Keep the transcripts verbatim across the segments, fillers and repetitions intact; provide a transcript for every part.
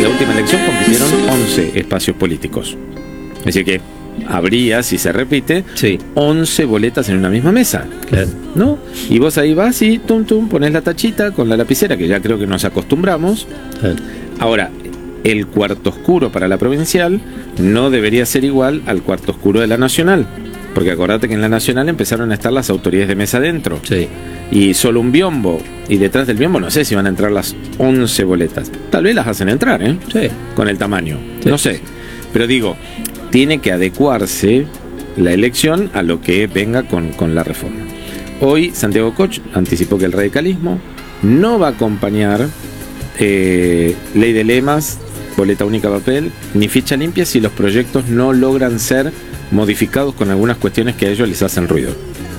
la última elección compitieron once espacios políticos. Es decir que habría, si se repite, sí. once boletas en una misma mesa. Claro. ¿No? Y vos ahí vas y tum tum pones la tachita con la lapicera, que ya creo que nos acostumbramos. Claro. Ahora, el cuarto oscuro para la provincial no debería ser igual al cuarto oscuro de la nacional. Porque acordate que en la nacional empezaron a estar las autoridades de mesa adentro. Sí. Y solo un biombo. Y detrás del biombo no sé si van a entrar las once boletas. Tal vez las hacen entrar, ¿eh? Sí. Con el tamaño. Sí. No sé. Pero digo, tiene que adecuarse la elección a lo que venga con, con la reforma. Hoy Santiago Koch anticipó que el radicalismo no va a acompañar eh, ley de lemas, boleta única papel, ni ficha limpia si los proyectos no logran ser modificados con algunas cuestiones que a ellos les hacen ruido.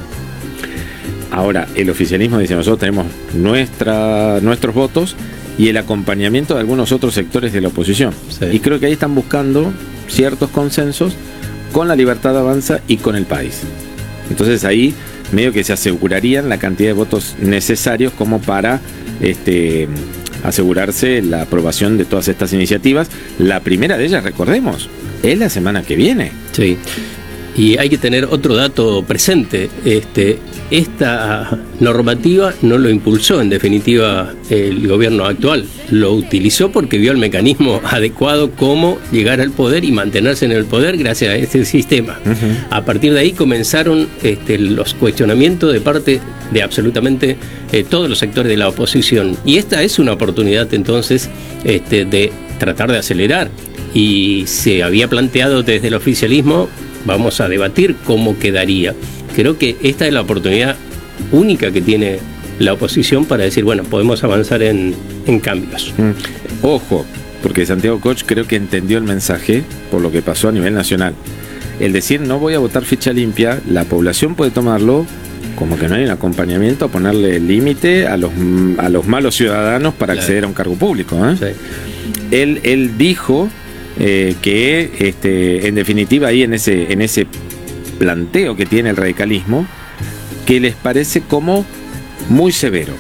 Ahora, el oficialismo dice, nosotros tenemos nuestra, nuestros votos y el acompañamiento de algunos otros sectores de la oposición. Sí. Y creo que ahí están buscando ciertos consensos con la Libertad Avanza y con el país. Entonces ahí medio que se asegurarían la cantidad de votos necesarios como para este, asegurarse la aprobación de todas estas iniciativas. La primera de ellas, recordemos, es la semana que viene. Sí. Y hay que tener otro dato presente. Este, esta normativa no lo impulsó en definitiva el gobierno actual, lo utilizó porque vio el mecanismo adecuado cómo llegar al poder y mantenerse en el poder gracias a este sistema. Uh-huh. A partir de ahí comenzaron este, los cuestionamientos de parte de absolutamente eh, todos los sectores de la oposición. Y esta es una oportunidad entonces este, de tratar de acelerar. Y se había planteado desde el oficialismo, vamos a debatir cómo quedaría. Creo que esta es la oportunidad única que tiene la oposición para decir, bueno, podemos avanzar en, en cambios. Mm. Ojo, porque Santiago Koch creo que entendió el mensaje por lo que pasó a nivel nacional. El decir no voy a votar ficha limpia, la población puede tomarlo como que no hay un acompañamiento a ponerle límite a los, a los malos ciudadanos para acceder claro. a un cargo público. ¿eh? Sí. Él, él dijo eh, que este, en definitiva ahí en ese, en ese planteo que tiene el radicalismo, que les parece como muy severo,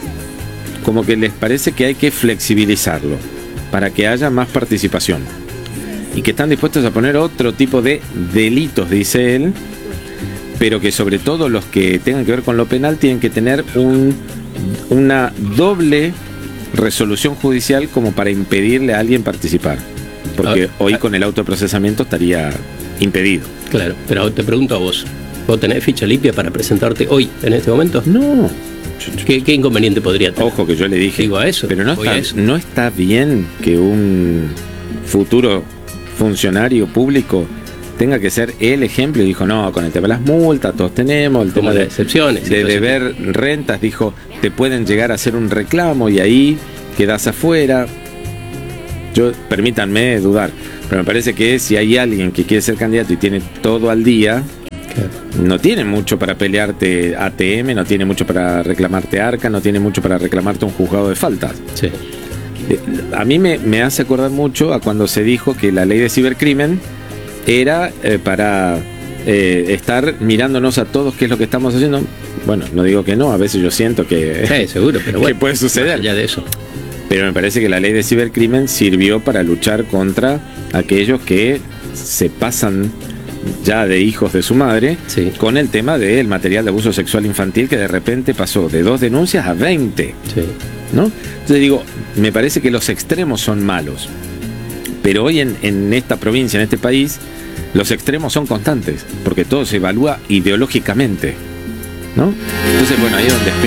como que les parece que hay que flexibilizarlo para que haya más participación y que están dispuestos a poner otro tipo de delitos, dice él, pero que sobre todo los que tengan que ver con lo penal tienen que tener un, una doble resolución judicial como para impedirle a alguien participar, porque ah, hoy ah, con el autoprocesamiento estaría impedido. Claro, pero te pregunto a vos, ¿vos tenés ficha limpia para presentarte hoy, en este momento? No. ¿Qué, qué inconveniente podría tener? Ojo que yo le dije, digo a eso, pero no está, eso. no está bien que un futuro funcionario público tenga que ser el ejemplo. Y dijo, no, con el tema de las multas, todos tenemos, el como tema de excepciones, de deber rentas, dijo, te pueden llegar a hacer un reclamo y ahí quedás afuera. Yo, permítanme dudar, pero me parece que si hay alguien que quiere ser candidato y tiene todo al día, claro, no tiene mucho para pelearte A T M, no tiene mucho para reclamarte ARCA, no tiene mucho para reclamarte un juzgado de faltas. Sí. A mí me, me hace acordar mucho a cuando se dijo que la ley de cibercrimen era eh, para eh, estar mirándonos a todos qué es lo que estamos haciendo. Bueno, no digo que no, a veces yo siento que, sí, seguro, pero bueno, que puede suceder. Ya de eso. Pero me parece que la ley de cibercrimen sirvió para luchar contra aquellos que se pasan ya de hijos de su madre, sí, con el tema del material de abuso sexual infantil, que de repente pasó de dos denuncias a veinte. Sí. ¿No? Entonces digo, me parece que los extremos son malos, pero hoy en, en esta provincia, en este país, los extremos son constantes, porque todo se evalúa ideológicamente, ¿no? Entonces, bueno, ahí es donde